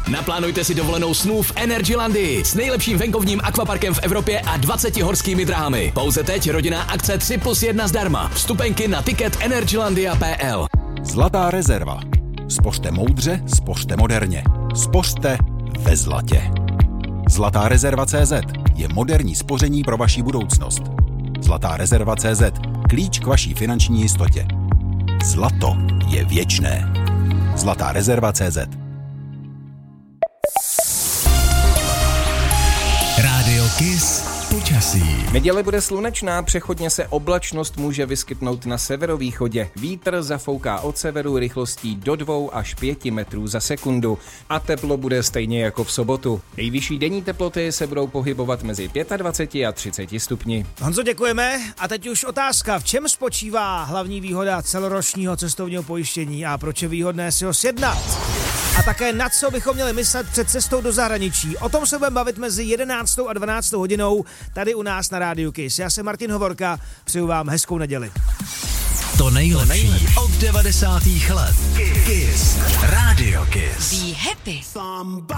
Naplánujte si dovolenou snů v Energylandii s nejlepším venkovním akvaparkem v Evropě a 20 horskými dráhami. Pouze teď rodinná akce 3+1 zdarma. Vstupenky na tiket energylandia.pl. Zlatá rezerva. Spořte moudře, spořte moderně. Spořte ve zlatě. Zlatá rezerva.cz je moderní spoření pro vaši budoucnost. Zlatá rezerva.cz. Klíč k vaší finanční jistotě. Zlato je věčné. Zlatá rezerva.cz. Rádio Kiss počasí. Neděle bude slunečná, přechodně se oblačnost může vyskytnout na severovýchodě. Vítr zafouká od severu rychlostí do 2 až 5 metrů za sekundu a teplo bude stejně jako v sobotu. Nejvyšší denní teploty se budou pohybovat mezi 25 a 30 stupni. Honzo, děkujeme. A teď už otázka, v čem spočívá hlavní výhoda celoročního cestovního pojištění a proč je výhodné si ho sjednat? A také na co bychom měli myslet před cestou do zahraničí. O tom se budeme bavit mezi 11. a 12. hodinou tady u nás na Rádiu Kiss. Já jsem Martin Hovorka, přeju vám hezkou neděli. To nejlepší od 90. let. Kiss. Rádio Kiss. Be happy.